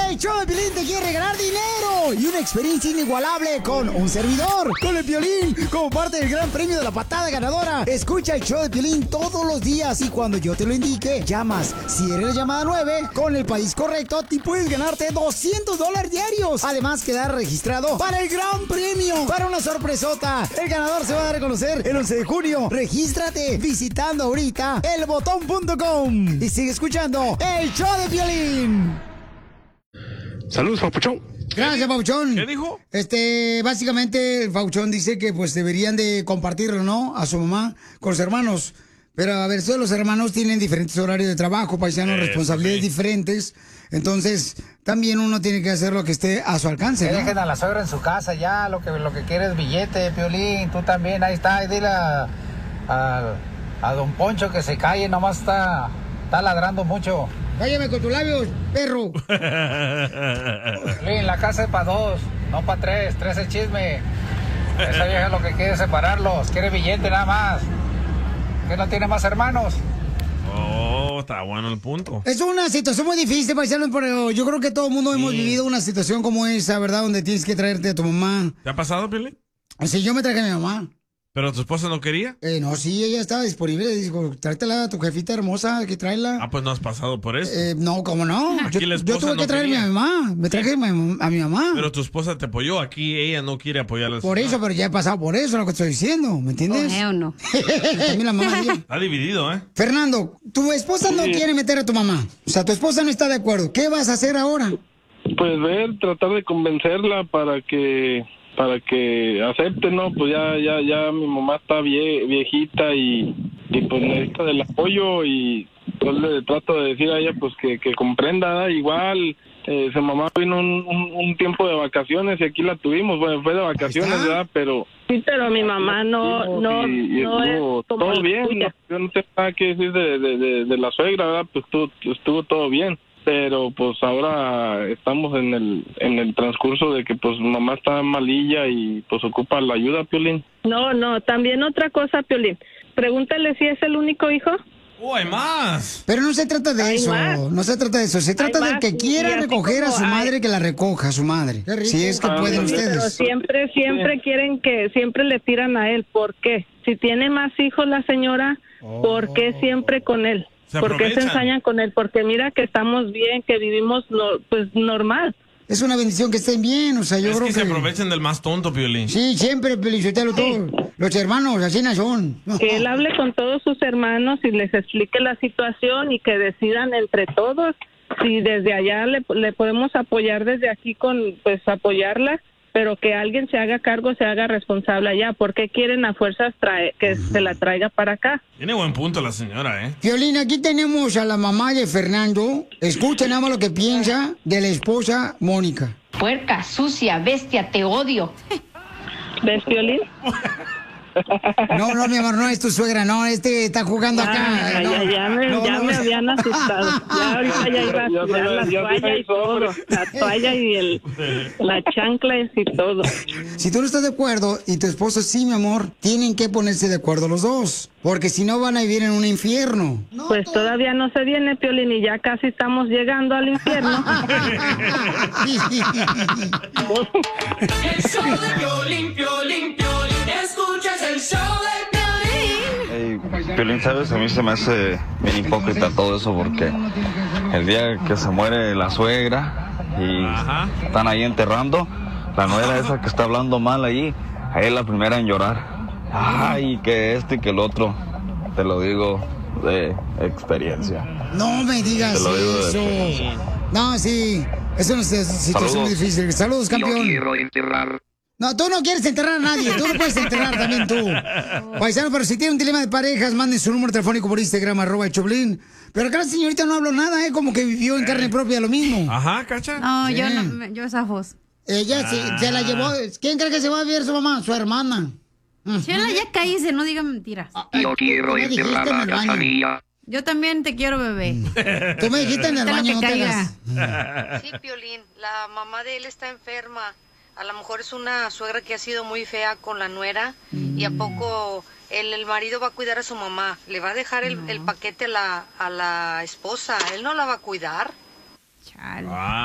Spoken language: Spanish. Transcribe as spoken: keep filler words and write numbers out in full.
El show de Piolín te quiere regalar dinero y una experiencia inigualable con un servidor, con el Piolín, como parte del gran premio de la patada ganadora. Escucha el show de Piolín todos los días y cuando yo te lo indique, llamas. Si eres la llamada nueve, con el país correcto, te puedes ganarte doscientos dólares diarios. Además, quedar registrado para el gran premio, para una sorpresota. El ganador se va a dar a conocer el once de junio. Regístrate visitando ahorita el botón punto com y sigue escuchando el show de Piolín. Saludos, Papuchón. Gracias, Papuchón. ¿Qué dijo? Este, básicamente, el Papuchón dice que pues deberían de compartirlo, ¿no? A su mamá con los hermanos. Pero, a ver, todos los hermanos tienen diferentes horarios de trabajo, paisanos, eh, responsabilidades sí. diferentes. Entonces, también uno tiene que hacer lo que esté a su alcance, ¿no? Dejen a la suegra en su casa ya, lo que, lo que quiere es billete, Piolín. Tú también, ahí está, ahí dile a, a, a don Poncho que se calle, nomás está, está ladrando mucho. Cállame con tus labios, perro. Piolín, la casa es para dos, no para tres, tres es chisme. Esa vieja lo que quiere es separarlos, quiere billete nada más. ¿Que no tiene más hermanos? Oh, está bueno el punto. Es una situación muy difícil, paisano, pero yo creo que todo el mundo sí. hemos vivido una situación como esa, ¿verdad? Donde tienes que traerte a tu mamá. ¿Te ha pasado, Piolín? Sí, yo me traje a mi mamá. ¿Pero tu esposa no quería? Eh, no, sí, ella estaba disponible. Dijo, tráetela a tu jefita hermosa, que tráela. Ah, pues no has pasado por eso. Eh, no, ¿cómo no? Aquí yo, la yo tuve no que traer quería. a mi mamá. Me traje a mi, a mi mamá. Pero tu esposa te apoyó. Aquí ella no quiere apoyar a la Por eso, pero ya he pasado por eso, lo que estoy diciendo. ¿Me entiendes? ¿O no? También la mamá. Está dividido, ¿eh? Fernando, tu esposa no Sí. quiere meter a tu mamá. O sea, tu esposa no está de acuerdo. ¿Qué vas a hacer ahora? Pues ver, tratar de convencerla para que para que acepte, ¿no? Pues ya ya ya mi mamá está vie, viejita y, y pues necesita del apoyo y pues le trato de decir a ella pues que, que comprenda, igual eh, su mamá vino un, un, un tiempo de vacaciones y aquí la tuvimos, bueno, fue de vacaciones, ¿verdad? Pero sí, pero mi mamá no no y, y no estuvo es como todo bien, tuya. yo no tengo nada que decir de, de, de, de la suegra, ¿verdad? Pues estuvo, estuvo todo bien. Pero pues ahora estamos en el en el transcurso de que pues mamá está malilla y pues ocupa la ayuda, Piolín. No, no, también otra cosa, Piolín. Pregúntale si es el único hijo. ¡Oh, hay más! Pero no se trata de Hay eso, más. no se trata de eso. Se trata Hay del más, que y quiera así recoger a como su hay- madre, que la recoja a su madre. Si es que Ah, pueden sí, Pero ustedes. siempre, siempre quieren que, siempre le tiran a él. ¿Por qué? Si tiene más hijos la señora, ¿por qué siempre con él? Se ¿Por qué se aprovechan. ensañan con él? Porque mira que estamos bien, que vivimos no- pues normal. Es una bendición que estén bien, o sea, yo Es creo que que... se aprovechan del más tonto, Piolín. Sí, siempre, Pelizotelo, todos. Los hermanos, así no son. Que él hable con todos sus hermanos y les explique la situación y que decidan entre todos si desde allá le, le podemos apoyar desde aquí con, pues, apoyarla, pero que alguien se haga cargo, se haga responsable allá. ¿Por qué quieren a fuerzas trae, que se la traiga para acá? Tiene buen punto la señora, ¿eh? Violín, aquí tenemos a la mamá de Fernando. Escuchen nada más lo que piensa de la esposa Mónica. Puerca, sucia, bestia, te odio. ¿Ves, Piolín? No, no, mi amor, no es tu suegra, no, este está jugando acá. Ah, no, ya, ya me, no, ya no, me no. habían asustado. Ya ahorita ya iba a Ya tirar la te- ya te toalla y hizo, todo. hombre. La toalla y el, la chancla y todo. Si tú no estás de acuerdo y tu esposo sí, mi amor, tienen que ponerse de acuerdo los dos. Porque si no van a vivir en un infierno. Pues todavía no se viene, Piolín, y ya casi estamos llegando al infierno. El show de Piolín, Piolín, Piolín. Escuchas el show de Piolín. Hey, Piolín, ¿sabes? A mí se me hace bien hipócrita todo eso porque el día que se muere la suegra y Ajá. están ahí enterrando, la nuera esa que está hablando mal ahí, ahí es la primera en llorar. Ay, que esto y que el otro, te lo digo de experiencia. No me digas Te lo digo de eso. experiencia. No, sí. Es una situación muy Saludos. difícil. Saludos, campeón. enterrar. No, tú no quieres enterrar a nadie. Tú no puedes enterrar también tú. Paisano, pero si tiene un dilema de parejas, manden su número telefónico por Instagram, arroba el Choplin. Pero acá la señorita no habló nada, ¿eh? Como que vivió en carne propia lo mismo. Ajá, ¿cacha? No, Sí. yo no, me- yo esa voz. Ella se, se la llevó. ¿Quién cree que se va a ver su mamá? Su hermana. Chela, ya caíse, no digan mentiras. Yo quiero Tú me dijiste enterrar en a el la baño. Casanilla. Yo también te quiero, bebé. Tú me dijiste en el Ahorita lo baño, que no te caiga. hagas. Sí, Piolín, la mamá de él está enferma. A lo mejor es una suegra que ha sido muy fea con la nuera. ¿Y a poco el, el marido va a cuidar a su mamá? ¿Le va a dejar el, el paquete a la, a la esposa? ¿Él no la va a cuidar? Chale. Ah.